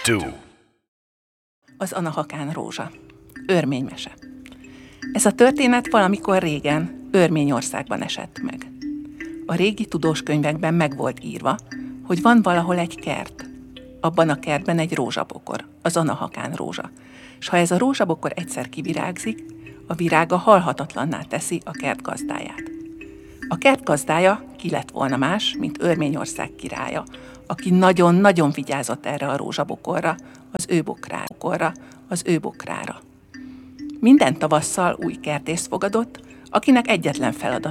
2. Az Anahakán rózsa. Örménymese. Ez a történet valamikor régen Örményországban esett meg. A régi tudós könyvekben meg volt írva, hogy van valahol egy kert. Abban a kertben egy rózsabokor, az Anahakán rózsa. S ha ez a rózsabokor egyszer kivirágzik, a virága halhatatlanná teszi a kert gazdáját. A kert gazdája ki lett volna más, mint Örményország királya, aki nagyon-nagyon vigyázott erre a rózsabokorra, az ő bokrára. Minden tavasszal új kertészt fogadott, akinek egyetlen feladat